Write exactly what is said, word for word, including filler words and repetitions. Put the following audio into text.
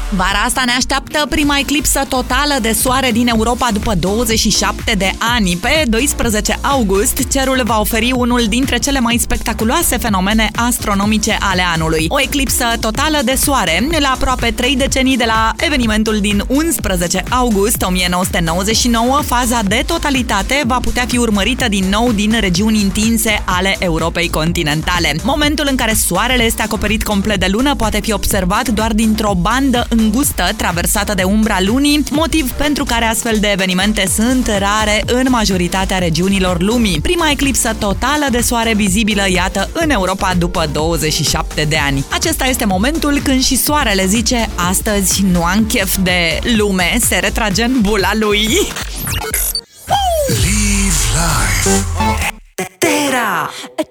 Vara asta ne așteaptă prima eclipsă totală de soare din Europa după douăzeci și șapte de ani. Pe doisprezece august, cerul va oferi unul dintre cele mai spectaculoase fenomene astronomice ale anului. O eclipsă totală de soare, la aproape trei decenii de la evenimentul din unsprezece august o mie nouă sute nouăzeci și nouă, faza de totalitate va putea fi urmărită din nou din regiuni întinse ale Europei continentale. Momentul în care soarele este acoperit complet de lună poate fi observat doar dintr-o bandă îngustă traversată de umbra lunii, motiv pentru care astfel de evenimente sunt rare în majoritatea regiunilor lumii. Prima eclipsă totală de soare vizibilă, iată, în Europa după douăzeci și șapte de ani. Acesta este momentul când și soarele zice: astăzi nu am chef de lume, se retrage în bula lui. Live life. Terra!